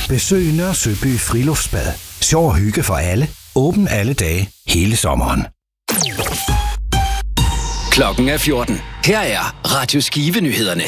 Besøg Nørre Søby Friluftsbad. Sjov og hygge for alle. Åben alle dage, hele sommeren. Klokken er 14. Her er Radio Skive-nyhederne.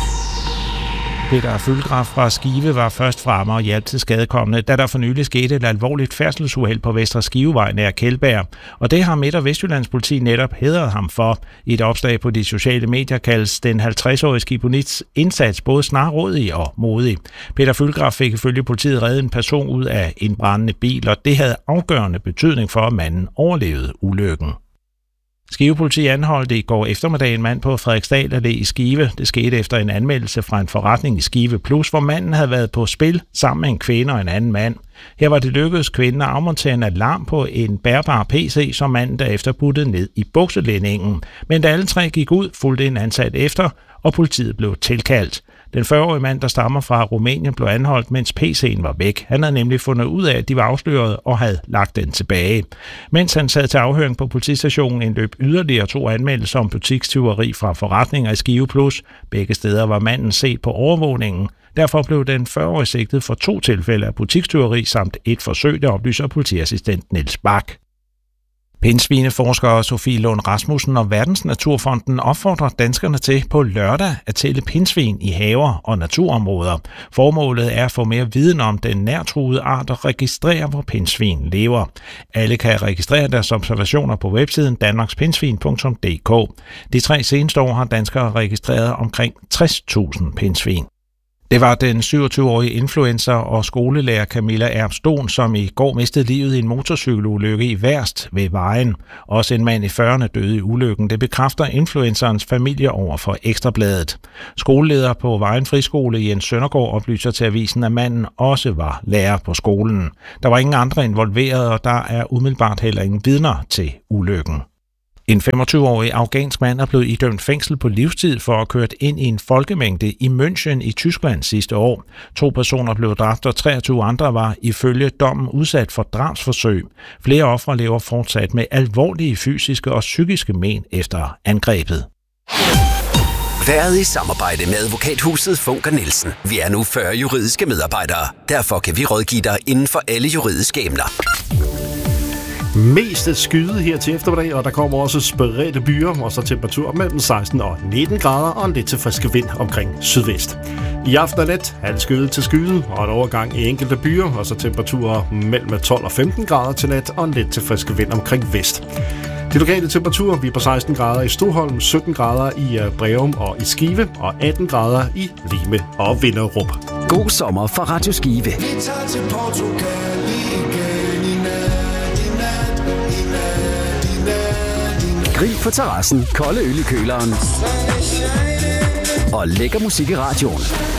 Peter Fylgraf fra Skive var først fremme og hjalp til skadekommende, da der for nylig skete et alvorligt færdselsuheld på Vestre Skivevej nær Kjeldberg. Og det har Midt- og Vestjyllands politi netop hædret ham for. I et opslag på de sociale medier kaldes den 50-årige skibonits indsats både snarrådig og modig. Peter Fylgraf fik ifølge politiet reddet en person ud af en brændende bil, og det havde afgørende betydning for, at manden overlevede ulykken. Skive-politi anholdte i går eftermiddag en mand på Frederiksdal Allé i Skive. Det skete efter en anmeldelse fra en forretning i Skive Plus, hvor manden havde været på spil sammen med en kvinde og en anden mand. Her var det lykkedes kvinden at afmontere en alarm på en bærbar PC, som manden derefter puttede ned i bukselændingen. Men da alle tre gik ud, fulgte en ansat efter, og politiet blev tilkaldt. Den 40-årige mand, der stammer fra Rumænien, blev anholdt, mens PC'en var væk. Han havde nemlig fundet ud af, at de var afsløret og havde lagt den tilbage. Mens han sad til afhøring på politistationen, indløb yderligere 2 anmeldelser om butikstyveri fra forretninger i Skive Plus. Begge steder var manden set på overvågningen. Derfor blev den 40-årige sigtet for 2 tilfælde af butikstyveri samt et forsøg, der oplyser politiassistent Niels Bak. Pindsvineforsker Sofie Lund Rasmussen og Verdensnaturfonden opfordrer danskerne til på lørdag at tælle pindsvin i haver og naturområder. Formålet er at få mere viden om den nærtruede art og registrere, hvor pindsvin lever. Alle kan registrere deres observationer på websiden danmarkspindsvin.dk. De 3 seneste år har danskere registreret omkring 60.000 pindsvin. Det var den 27-årige influencer og skolelærer Camilla Erbstone, som i går mistede livet i en motorcykelulykke i Værst ved Vejen. Også en mand i 40'erne døde i ulykken. Det bekræfter influencerens familie over for Ekstrabladet. Skoleleder på Vejen Friskole Jens Søndergaard oplyser til avisen, at manden også var lærer på skolen. Der var ingen andre involveret, og der er umiddelbart heller ingen vidner til ulykken. En 25-årig afghansk mand er blevet idømt fængsel på livstid for at have kørt ind i en folkemængde i München i Tyskland sidste år. 2 personer blev dræbt, og 23 andre var ifølge dommen udsat for drabsforsøg. Flere ofre lever fortsat med alvorlige fysiske og psykiske men efter angrebet. Været i samarbejde med advokathuset Funker Nielsen. Vi er nu 40 juridiske medarbejdere. Derfor kan vi rådgive dig inden for alle juridiske emner. Mest skyde her til eftermiddag, og der kommer også spredte byer, og så temperatur mellem 16 og 19 grader og en lidt til friske vind omkring sydvest. I aften og nat halv skyde til skyde og en overgang i enkelte byer, og så temperaturer mellem 12 og 15 grader til nat og en lidt til friske vind omkring vest. De lokale temperaturer, vi er på 16 grader i Stoholm, 17 grader i Breum og i Skive, og 18 grader i Lime og Vinderup. God sommer fra Radio Skive. Vi tager til Portugal igen i nat. Grill på terrassen, kolde øl i køleren og lækker musik i radioen.